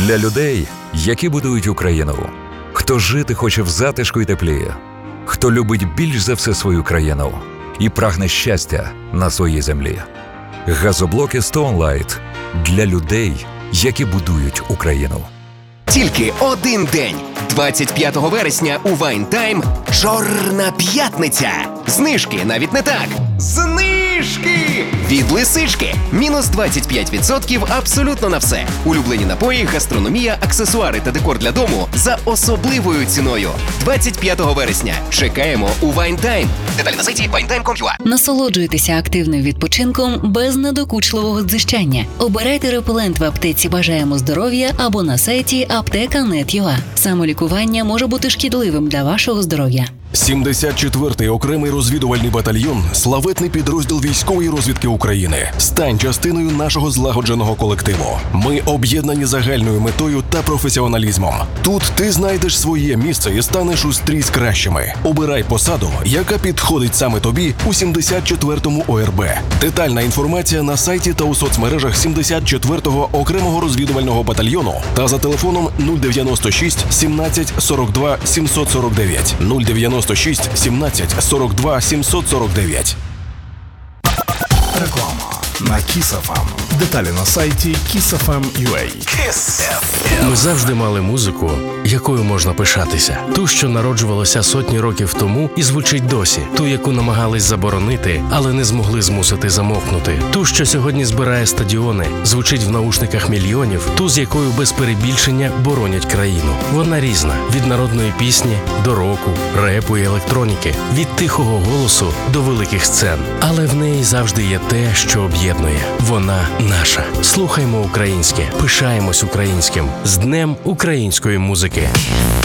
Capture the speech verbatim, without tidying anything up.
Для людей, які будують Україну. Хто жити хоче в затишку й теплі. Хто любить більш за все свою країну і прагне щастя на своїй землі. Газоблоки Stone Light для людей, які будують Україну. Тільки один день. двадцять п'ятого вересня у Wine Time Чорна п'ятниця. Знижки, навіть не так. Знижки! Від Лисички. Мінус двадцять п'ять відсотків абсолютно на все. Улюблені напої, гастрономія, аксесуари та декор для дому за особливою ціною. двадцять п'ятого вересня. Чекаємо у Wine Time. Деталі на сайті вайн тайм крапка ком крапка ю а. Насолоджуйтеся активним відпочинком без надокучливого дзижчання. Обирайте репелент в аптеці «Бажаємо здоров'я» або на сайті аптека крапка нет крапка ю а. Самолікування може бути шкідливим для вашого здоров'я. сімдесят четвертий окремий розвідувальний батальйон – славетний підрозділ військової розвідки України. Стань частиною нашого злагодженого колективу. Ми об'єднані загальною метою та професіоналізмом. Тут ти знайдеш своє місце і станеш устрій кращими. Обирай посаду, яка підходить саме тобі у сімдесят четвертому о ер бе. Детальна інформація на сайті та у соцмережах сімдесят четвертого окремого розвідувального батальйону та за телефоном нуль дев'яносто шість сімнадцять сорок два сімсот сорок дев'ять нуль дев'яносто шість сімнадцять сорок два сімсот сорок дев'ять. Реклама на Kiss еф ем. Деталі на сайті кіс еф ем крапка ю а. Ми завжди мали музику, якою можна пишатися. Ту, що народжувалася сотні років тому і звучить досі. Ту, яку намагались заборонити, але не змогли змусити замовкнути. Ту, що сьогодні збирає стадіони, звучить в наушниках мільйонів. Ту, з якою без перебільшення боронять країну. Вона різна. Від народної пісні до року, репу і електроніки. Від тихого голосу до великих сцен. Але в неї завжди є те, що об'єднує. Вона наша. Слухаймо українське. Пишаємось українським. З Днем української музики.